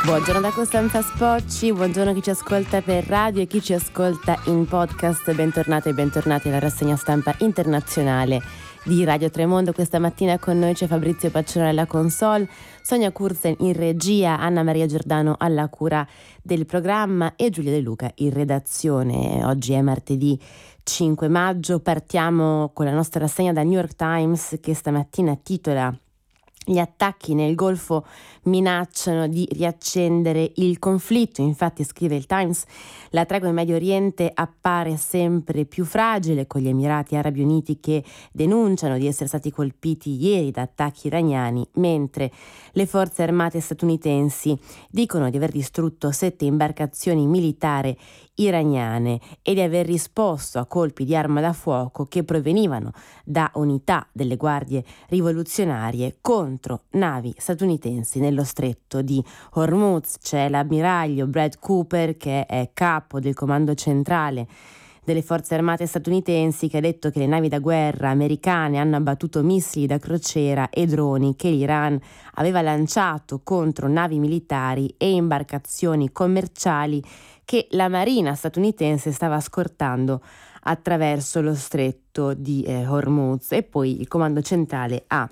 Buongiorno da Costanza Spocci, buongiorno chi ci ascolta per radio e chi ci ascolta in podcast. Bentornati e bentornati alla rassegna stampa internazionale di Radio Tremondo. Questa mattina con noi c'è Fabrizio Paccione alla console, Sonia Kurzen in regia, Anna Maria Giordano alla cura del programma e Giulia De Luca in redazione. Oggi è martedì 5 maggio, partiamo con la nostra rassegna dal New York Times che stamattina titola: gli attacchi nel Golfo minacciano di riaccendere il conflitto. Infatti, scrive il Times, la tregua in Medio Oriente appare sempre più fragile, con gli Emirati Arabi Uniti che denunciano di essere stati colpiti ieri da attacchi iraniani, mentre le forze armate statunitensi dicono di aver distrutto 7 imbarcazioni militari iraniane e di aver risposto a colpi di arma da fuoco che provenivano da unità delle guardie rivoluzionarie contro navi statunitensi nello stretto di Hormuz. C'è l'ammiraglio Brad Cooper, che è capo del comando centrale delle forze armate statunitensi, che ha detto che le navi da guerra americane hanno abbattuto missili da crociera e droni che l'Iran aveva lanciato contro navi militari e imbarcazioni commerciali che la marina statunitense stava scortando attraverso lo stretto di Hormuz. E poi il comando centrale ha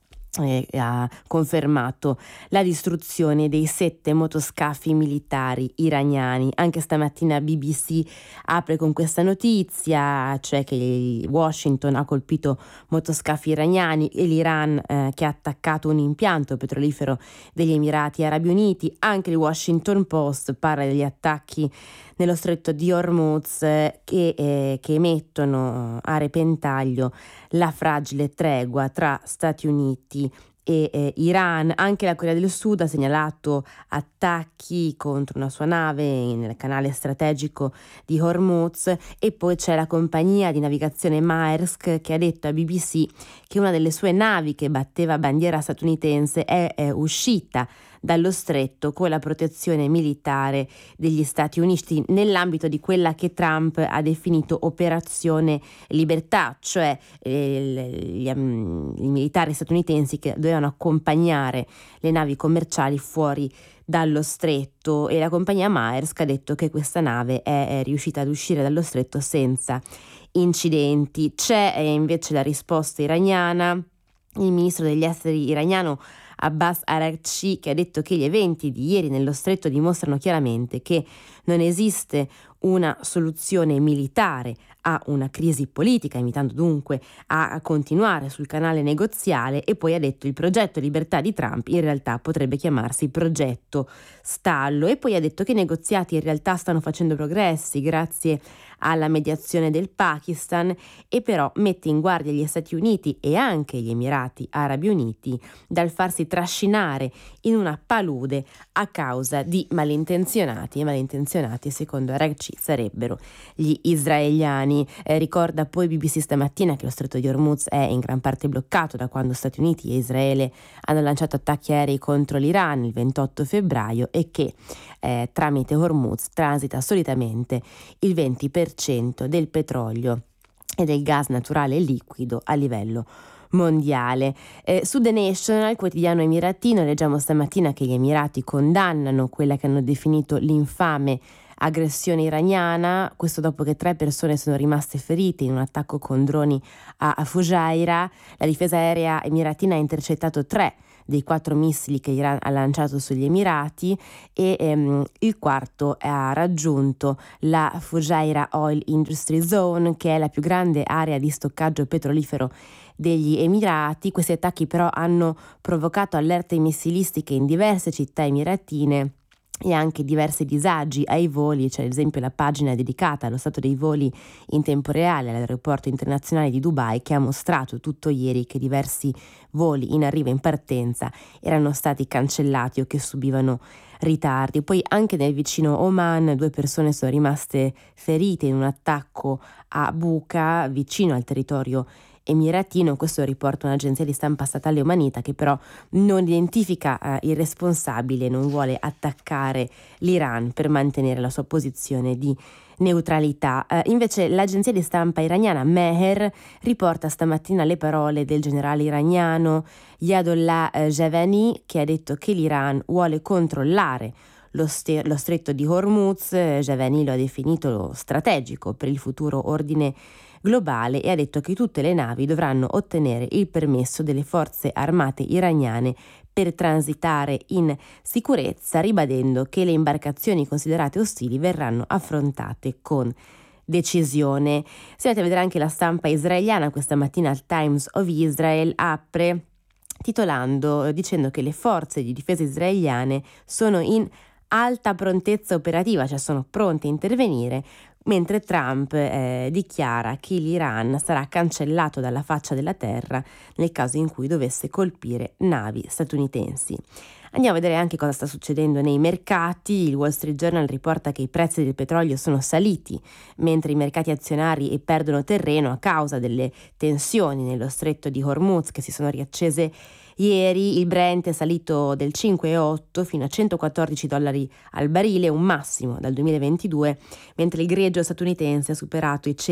confermato la distruzione dei 7 motoscafi militari iraniani. Anche stamattina BBC apre con questa notizia, cioè che Washington ha colpito motoscafi iraniani e l'Iran che ha attaccato un impianto petrolifero degli Emirati Arabi Uniti. Anche il Washington Post parla degli attacchi nello stretto di Hormuz che mettono a repentaglio la fragile tregua tra Stati Uniti e Iran. Anche la Corea del Sud ha segnalato attacchi contro una sua nave nel canale strategico di Hormuz. E poi c'è la compagnia di navigazione Maersk che ha detto a BBC che una delle sue navi che batteva bandiera statunitense è uscita dallo stretto con la protezione militare degli Stati Uniti nell'ambito di quella che Trump ha definito Operazione Libertà, cioè i militari statunitensi che dovevano accompagnare le navi commerciali fuori dallo stretto, e la compagnia Maersk ha detto che questa nave è riuscita ad uscire dallo stretto senza incidenti. C'è invece la risposta iraniana. Il ministro degli esteri iraniano Abbas Araghchi, che ha detto che gli eventi di ieri nello stretto dimostrano chiaramente che non esiste una soluzione militare a una crisi politica, invitando dunque a continuare sul canale negoziale. E poi ha detto il progetto libertà di Trump in realtà potrebbe chiamarsi progetto stallo. E poi ha detto che i negoziati in realtà stanno facendo progressi grazie alla mediazione del Pakistan, e però mette in guardia gli Stati Uniti e anche gli Emirati Arabi Uniti dal farsi trascinare in una palude a causa di malintenzionati, e malintenzionati secondo Araghchi sarebbero gli israeliani. Ricorda poi BBC stamattina che lo stretto di Hormuz è in gran parte bloccato da quando Stati Uniti e Israele hanno lanciato attacchi aerei contro l'Iran il 28 febbraio e che tramite Hormuz transita solitamente il 20% del petrolio e del gas naturale liquido a livello mondiale. Su The Nation, il quotidiano emiratino, leggiamo stamattina che gli Emirati condannano quella che hanno definito l'infame aggressione iraniana, questo dopo che 3 persone sono rimaste ferite in un attacco con droni a Fujairah. La difesa aerea emiratina ha intercettato 3 dei 4 missili che l'Iran ha lanciato sugli Emirati, e il quarto ha raggiunto la Fujairah Oil Industry Zone, che è la più grande area di stoccaggio petrolifero degli Emirati. Questi attacchi però hanno provocato allerte missilistiche in diverse città emiratine e anche diversi disagi ai voli. C'è ad esempio la pagina dedicata allo stato dei voli in tempo reale all'aeroporto internazionale di Dubai, che ha mostrato tutto ieri che diversi voli in arrivo e in partenza erano stati cancellati o che subivano ritardi. Poi anche nel vicino Oman 2 persone sono rimaste ferite in un attacco a Buqa, vicino al territorio emiratino. Questo riporta un'agenzia di stampa statale omanita, che però non identifica il responsabile, non vuole attaccare l'Iran per mantenere la sua posizione di neutralità. Invece l'agenzia di stampa iraniana Mehr riporta stamattina le parole del generale iraniano Yadollah Javani, che ha detto che l'Iran vuole controllare lo stretto di Hormuz. Javani lo ha definito strategico per il futuro ordine globale e ha detto che tutte le navi dovranno ottenere il permesso delle forze armate iraniane per transitare in sicurezza, ribadendo che le imbarcazioni considerate ostili verranno affrontate con decisione. Se andate a vedere anche la stampa israeliana, questa mattina il Times of Israel apre dicendo che le forze di difesa israeliane sono in alta prontezza operativa, cioè sono pronte a intervenire, mentre Trump dichiara che l'Iran sarà cancellato dalla faccia della terra nel caso in cui dovesse colpire navi statunitensi. Andiamo a vedere anche cosa sta succedendo nei mercati. Il Wall Street Journal riporta che i prezzi del petrolio sono saliti, mentre i mercati azionari perdono terreno a causa delle tensioni nello stretto di Hormuz che si sono riaccese ieri. Il Brent è salito del 5,8 fino a $114 al barile, un massimo dal 2022, mentre il greggio statunitense ha superato i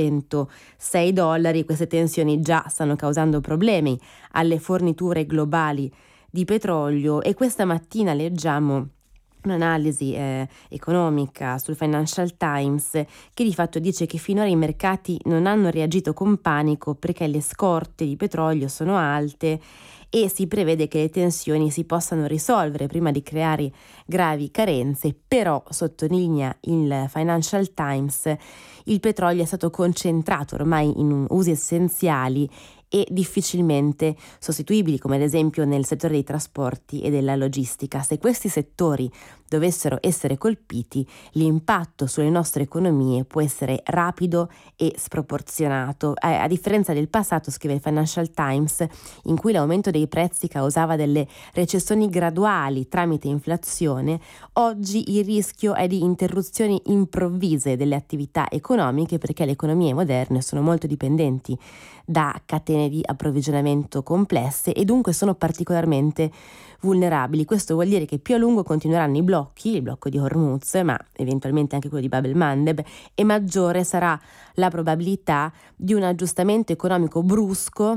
$106. Queste tensioni già stanno causando problemi alle forniture globali di petrolio, e questa mattina leggiamo un'analisi economica sul Financial Times che di fatto dice che finora i mercati non hanno reagito con panico perché le scorte di petrolio sono alte e si prevede che le tensioni si possano risolvere prima di creare gravi carenze. Però, sottolinea il Financial Times, il petrolio è stato concentrato ormai in usi essenziali e difficilmente sostituibili, come ad esempio nel settore dei trasporti e della logistica. Se questi settori dovessero essere colpiti, l'impatto sulle nostre economie può essere rapido e sproporzionato. A differenza del passato, scrive il Financial Times, in cui l'aumento dei prezzi causava delle recessioni graduali tramite inflazione, oggi il rischio è di interruzioni improvvise delle attività economiche, perché le economie moderne sono molto dipendenti da catene di approvvigionamento complesse e dunque sono particolarmente vulnerabili. Questo vuol dire che più a lungo continueranno i blocchi, il blocco di Hormuz, ma eventualmente anche quello di Bab el-Mandeb, e maggiore sarà la probabilità di un aggiustamento economico brusco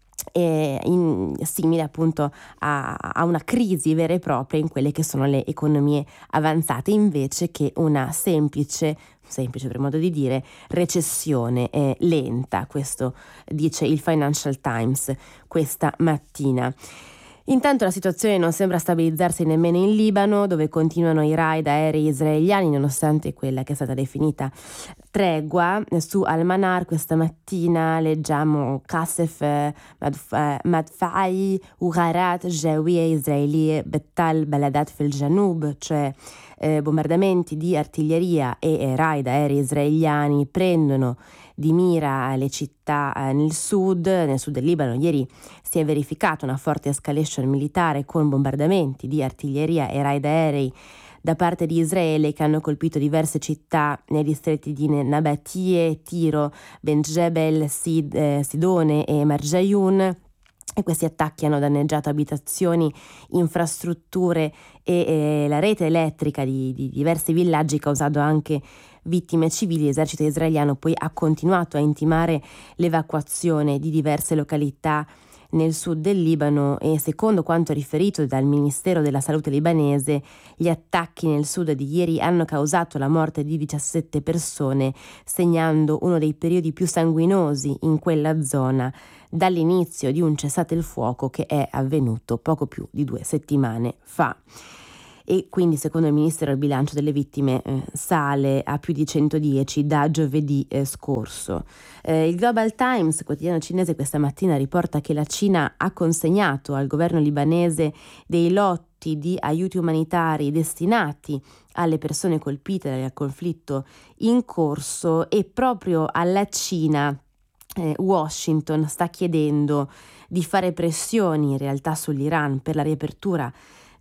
simile appunto a una crisi vera e propria in quelle che sono le economie avanzate, invece che una semplice per modo di dire recessione lenta. Questo dice il Financial Times questa mattina. Intanto la situazione non sembra stabilizzarsi nemmeno in Libano, dove continuano i raid aerei israeliani nonostante quella che è stata definita tregua. Su Al-Manar questa mattina leggiamo Qasef Madfa'i Ugharat Jawiya Israeli Bettal Baladat fil Janub, cioè bombardamenti di artiglieria e raid aerei israeliani prendono di mira le città nel sud del Libano. Ieri si è verificata una forte escalation militare con bombardamenti di artiglieria e raid aerei da parte di Israele che hanno colpito diverse città nei distretti di Nabatie, Tiro, Ben Jebel, Sidone e Marjayun. E questi attacchi hanno danneggiato abitazioni, infrastrutture e la rete elettrica di diversi villaggi, causando anche vittime civili. L'esercito israeliano poi ha continuato a intimare l'evacuazione di diverse località nel sud del Libano e, secondo quanto riferito dal Ministero della Salute libanese, gli attacchi nel sud di ieri hanno causato la morte di 17 persone, segnando uno dei periodi più sanguinosi in quella zona dall'inizio di un cessate il fuoco che è avvenuto poco più di 2 settimane fa. E quindi, secondo il Ministero, il bilancio delle vittime sale a più di 110 da giovedì scorso. Il Global Times, quotidiano cinese, questa mattina riporta che la Cina ha consegnato al governo libanese dei lotti di aiuti umanitari destinati alle persone colpite dal conflitto in corso, e proprio alla Cina Washington sta chiedendo di fare pressioni in realtà sull'Iran per la riapertura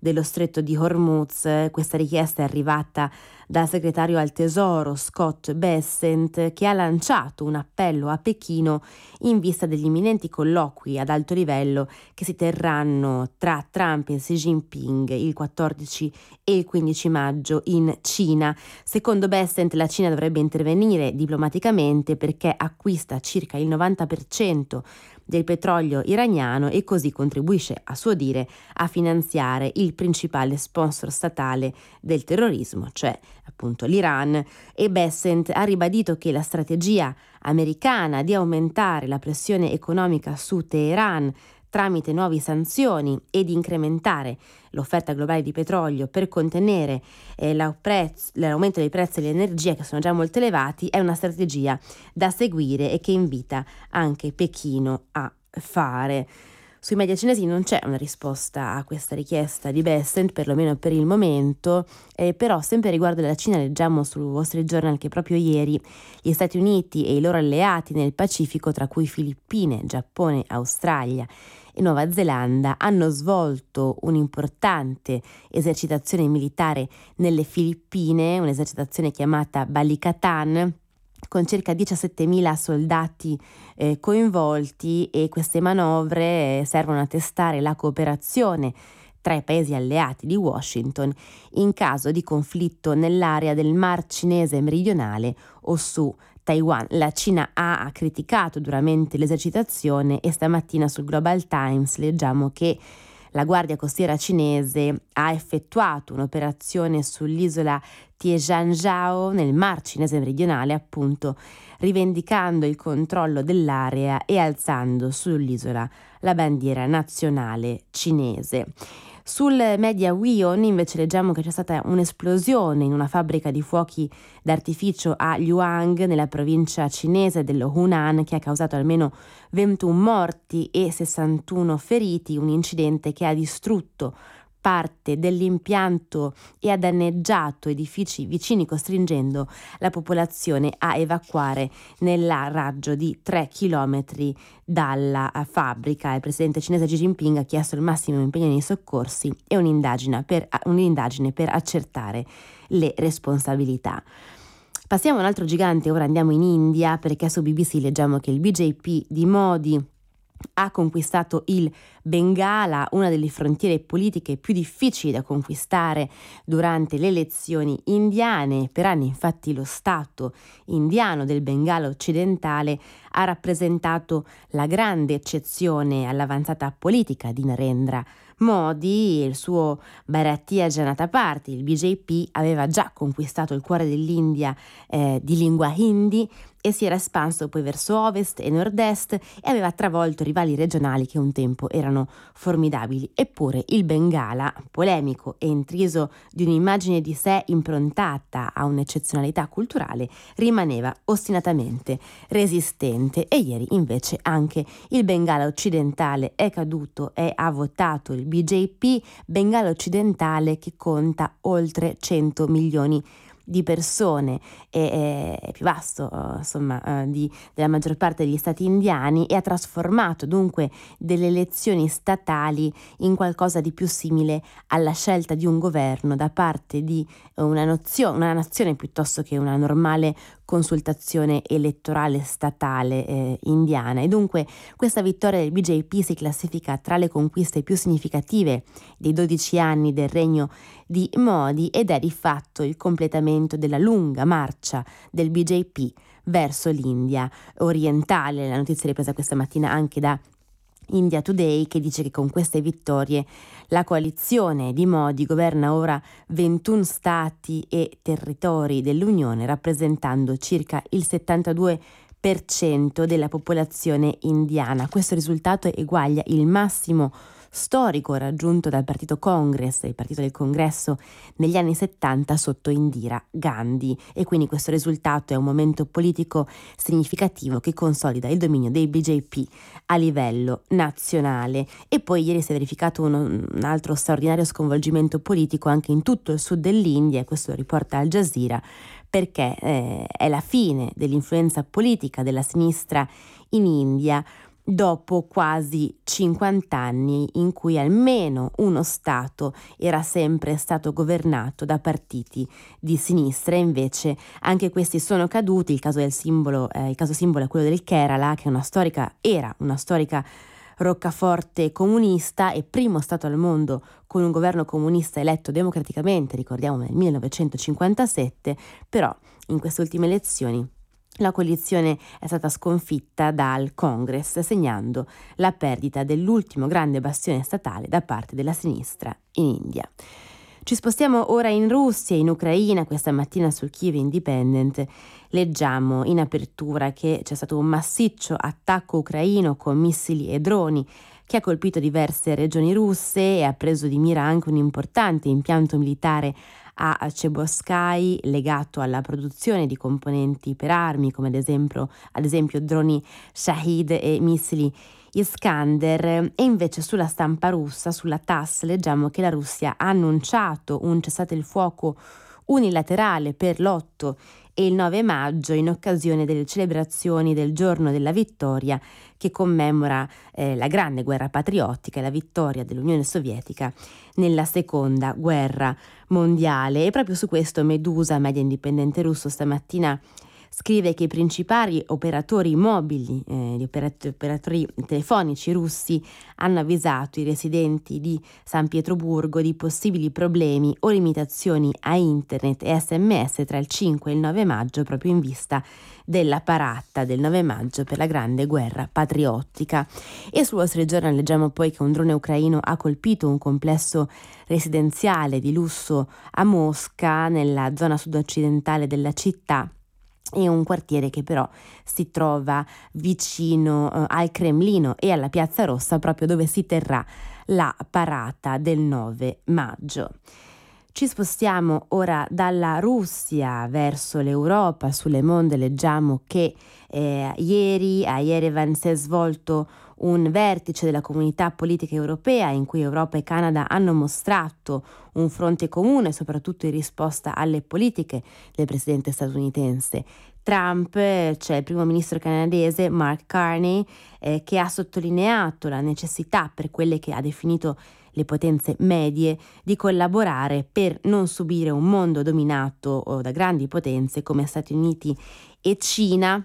dello stretto di Hormuz. Questa richiesta è arrivata dal segretario al Tesoro Scott Bessent, che ha lanciato un appello a Pechino in vista degli imminenti colloqui ad alto livello che si terranno tra Trump e Xi Jinping il 14 e il 15 maggio in Cina. Secondo Bessent, la Cina dovrebbe intervenire diplomaticamente perché acquista circa il 90% del petrolio iraniano e così contribuisce, a suo dire, a finanziare il principale sponsor statale del terrorismo, cioè appunto l'Iran. E Bessent ha ribadito che la strategia americana di aumentare la pressione economica su Teheran tramite nuove sanzioni e di incrementare l'offerta globale di petrolio per contenere l'aumento dei prezzi dell'energia, che sono già molto elevati, è una strategia da seguire e che invita anche Pechino a fare. Sui media cinesi non c'è una risposta a questa richiesta di Bessent, perlomeno per il momento, però sempre riguardo alla Cina leggiamo sul Wall Street Journal che proprio ieri gli Stati Uniti e i loro alleati nel Pacifico, tra cui Filippine, Giappone, Australia e Nuova Zelanda, hanno svolto un'importante esercitazione militare nelle Filippine, un'esercitazione chiamata Balikatan, con circa 17.000 soldati coinvolti, e queste manovre servono a testare la cooperazione tra i paesi alleati di Washington in caso di conflitto nell'area del Mar Cinese meridionale o su Taiwan. La Cina ha criticato duramente l'esercitazione e stamattina sul Global Times leggiamo che la Guardia Costiera cinese ha effettuato un'operazione sull'isola Tianzhao nel Mar Cinese meridionale, appunto, rivendicando il controllo dell'area e alzando sull'isola la bandiera nazionale cinese. Sul media Wion invece leggiamo che c'è stata un'esplosione in una fabbrica di fuochi d'artificio a Luang, nella provincia cinese dello Hunan, che ha causato almeno 21 morti e 61 feriti, un incidente che ha distrutto parte dell'impianto e ha danneggiato edifici vicini, costringendo la popolazione a evacuare nel raggio di 3 chilometri dalla fabbrica. Il presidente cinese Xi Jinping ha chiesto il massimo impegno nei soccorsi e un'indagine per accertare le responsabilità. Passiamo a un altro gigante, ora andiamo in India, perché su BBC leggiamo che il BJP di Modi ha conquistato il Bengala, una delle frontiere politiche più difficili da conquistare durante le elezioni indiane. Per anni infatti lo Stato indiano del Bengala occidentale ha rappresentato la grande eccezione all'avanzata politica di Narendra Modi e il suo Bharatiya Janata Party. Il BJP aveva già conquistato il cuore dell'India di lingua hindi e si era espanso poi verso ovest e nord-est e aveva travolto rivali regionali che un tempo erano formidabili. Eppure il Bengala, polemico e intriso di un'immagine di sé improntata a un'eccezionalità culturale, rimaneva ostinatamente resistente, e ieri invece anche il Bengala occidentale è caduto e ha votato il BJP, Bengala occidentale che conta oltre 100 milioni di persone, è più vasto della maggior parte degli stati indiani, e ha trasformato dunque delle elezioni statali in qualcosa di più simile alla scelta di un governo da parte di una nazione piuttosto che una normale consultazione elettorale statale indiana. E dunque questa vittoria del BJP si classifica tra le conquiste più significative dei 12 anni del regno di Modi ed è di fatto il completamento della lunga marcia del BJP verso l'India orientale. La notizia è ripresa questa mattina anche da India Today, che dice che con queste vittorie la coalizione di Modi governa ora 21 stati e territori dell'Unione, rappresentando circa il 72% della popolazione indiana. Questo risultato eguaglia il massimo storico raggiunto dal partito Congress, il partito del Congresso, negli anni 70 sotto Indira Gandhi, e quindi questo risultato è un momento politico significativo che consolida il dominio dei BJP a livello nazionale. E poi ieri si è verificato un altro straordinario sconvolgimento politico anche in tutto il sud dell'India, e questo lo riporta Al Jazeera, perché è la fine dell'influenza politica della sinistra in India, dopo quasi 50 anni in cui almeno uno Stato era sempre stato governato da partiti di sinistra, e invece anche questi sono caduti. Il caso simbolo è quello del Kerala, che era una storica roccaforte comunista e primo Stato al mondo con un governo comunista eletto democraticamente, ricordiamo nel 1957, però in queste ultime elezioni la coalizione è stata sconfitta dal Congress, segnando la perdita dell'ultimo grande bastione statale da parte della sinistra in India. Ci spostiamo ora in Russia e in Ucraina. Questa mattina sul Kiev Independent leggiamo in apertura che c'è stato un massiccio attacco ucraino con missili e droni che ha colpito diverse regioni russe e ha preso di mira anche un importante impianto militare a Cheboksky legato alla produzione di componenti per armi, come ad esempio droni Shahid e missili Iskander. E invece sulla stampa russa, sulla TASS, leggiamo che la Russia ha annunciato un cessate il fuoco unilaterale per l'8 e il 9 maggio in occasione delle celebrazioni del giorno della vittoria, che commemora la grande guerra patriottica e la vittoria dell'Unione Sovietica nella seconda guerra mondiale. E proprio su questo Medusa, media indipendente russo, stamattina scrive che i principali operatori mobili, gli operatori telefonici russi hanno avvisato i residenti di San Pietroburgo di possibili problemi o limitazioni a internet e SMS tra il 5 e il 9 maggio, proprio in vista della parata del 9 maggio per la grande guerra patriottica. E sul Wall Street Journal leggiamo poi che un drone ucraino ha colpito un complesso residenziale di lusso a Mosca, nella zona sud-occidentale della città, e un quartiere che però si trova vicino al Cremlino e alla Piazza Rossa, proprio dove si terrà la parata del 9 maggio. Ci spostiamo ora dalla Russia verso l'Europa. Su Le Monde leggiamo che ieri a Yerevan si è svolto un vertice della comunità politica europea in cui Europa e Canada hanno mostrato un fronte comune, soprattutto in risposta alle politiche del presidente statunitense Trump. C'è il primo ministro canadese Mark Carney che ha sottolineato la necessità per quelle che ha definito le potenze medie di collaborare per non subire un mondo dominato da grandi potenze come Stati Uniti e Cina.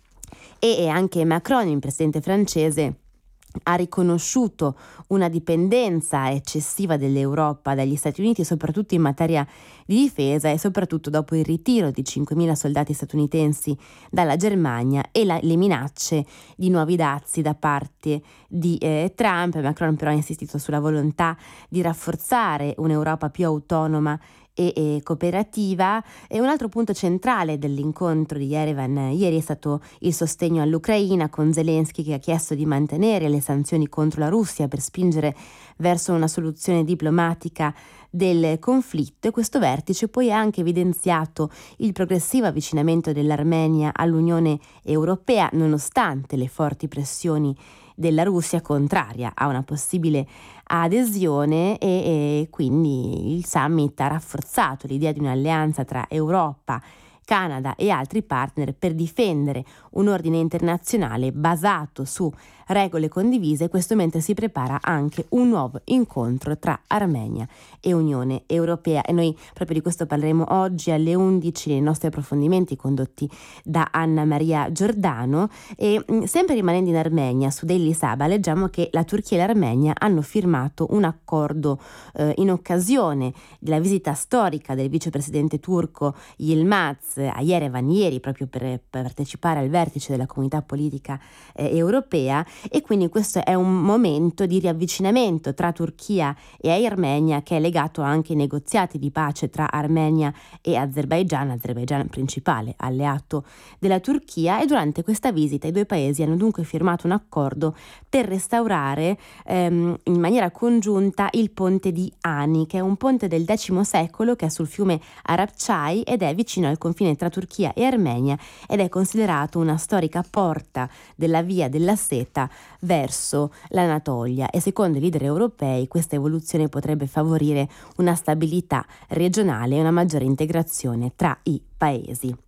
E anche Macron, il presidente francese, ha riconosciuto una dipendenza eccessiva dell'Europa dagli Stati Uniti, soprattutto in materia di difesa, e soprattutto dopo il ritiro di 5.000 soldati statunitensi dalla Germania e le minacce di nuovi dazi da parte di Trump. Macron però ha insistito sulla volontà di rafforzare un'Europa più autonoma e cooperativa. E un altro punto centrale dell'incontro di Yerevan ieri è stato il sostegno all'Ucraina, con Zelensky che ha chiesto di mantenere le sanzioni contro la Russia per spingere verso una soluzione diplomatica del conflitto. E questo vertice poi ha anche evidenziato il progressivo avvicinamento dell'Armenia all'Unione Europea, nonostante le forti pressioni della Russia contraria a una possibile adesione, e quindi il summit ha rafforzato l'idea di un'alleanza tra Europa, Canada e altri partner per difendere un ordine internazionale basato su regole condivise. Questo mentre si prepara anche un nuovo incontro tra Armenia e Unione Europea, e noi proprio di questo parleremo oggi alle 11 nei nostri approfondimenti condotti da Anna Maria Giordano. E sempre rimanendo in Armenia, su Daily Sabah leggiamo che la Turchia e l'Armenia hanno firmato un accordo in occasione della visita storica del vicepresidente turco Yilmaz a Yerevan ieri, proprio per partecipare al vertice della comunità politica europea. E quindi questo è un momento di riavvicinamento tra Turchia e Armenia, che è legato anche ai negoziati di pace tra Armenia e Azerbaigian principale alleato della Turchia. E durante questa visita i due paesi hanno dunque firmato un accordo per restaurare in maniera congiunta il ponte di Ani, che è un ponte del X secolo che è sul fiume Arapchai ed è vicino al confine tra Turchia e Armenia, ed è considerato una storica porta della via della seta verso l'Anatolia. E secondo i leader europei questa evoluzione potrebbe favorire una stabilità regionale e una maggiore integrazione tra i paesi.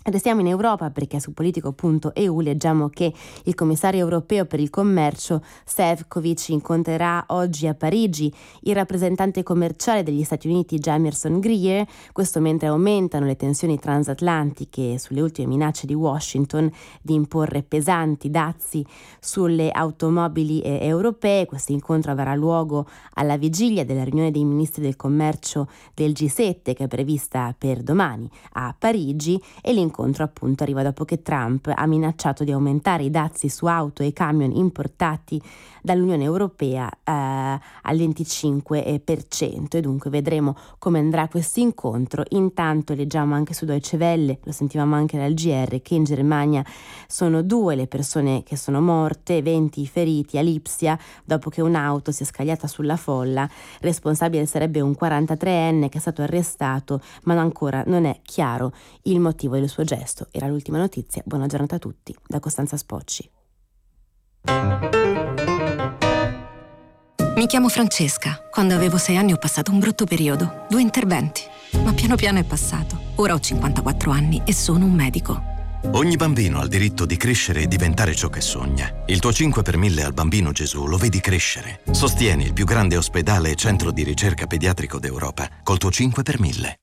Restiamo in Europa perché su politico.eu leggiamo che il commissario europeo per il commercio Šefčovič incontrerà oggi a Parigi il rappresentante commerciale degli Stati Uniti Jamieson Greer, questo mentre aumentano le tensioni transatlantiche sulle ultime minacce di Washington di imporre pesanti dazi sulle automobili europee. Questo incontro avrà luogo alla vigilia della riunione dei ministri del commercio del G7 che è prevista per domani a Parigi, e l'incontro appunto arriva dopo che Trump ha minacciato di aumentare i dazi su auto e camion importati dall'Unione Europea al 25%, e dunque vedremo come andrà questo incontro. Intanto leggiamo anche su Deutsche Welle, lo sentivamo anche dal GR, che in Germania sono 2 le persone che sono morte, 20 i feriti a Lipsia dopo che un'auto si è scagliata sulla folla. Responsabile sarebbe un 43enne che è stato arrestato, ma ancora non è chiaro il motivo del suo gesto. Era l'ultima notizia. Buona giornata a tutti da Costanza Spocci. Mi chiamo Francesca. Quando avevo 6 anni ho passato un brutto periodo, 2 interventi, ma piano piano è passato. Ora ho 54 anni e sono un medico. Ogni bambino ha il diritto di crescere e diventare ciò che sogna. Il tuo 5 per 1000 al Bambino Gesù lo vedi crescere. Sostieni il più grande ospedale e centro di ricerca pediatrico d'Europa col tuo 5 per 1000.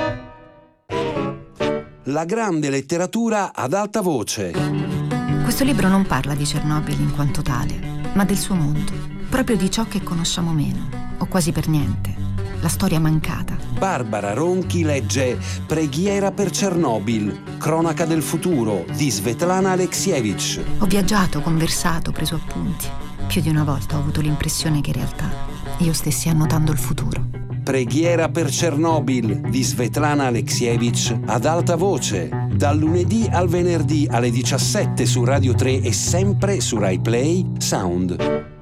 La grande letteratura ad alta voce. Questo libro non parla di Chernobyl in quanto tale, ma del suo mondo, proprio di ciò che conosciamo meno, o quasi per niente, la storia mancata. Barbara Ronchi legge Preghiera per Chernobyl, cronaca del futuro di Svetlana Alexievich. Ho viaggiato, conversato, preso appunti. Più di una volta ho avuto l'impressione che in realtà io stessi annotando il futuro. Preghiera per Chernobyl di Svetlana Alexievich ad alta voce, dal lunedì al venerdì alle 17 su Radio 3 e sempre su Rai Play Sound.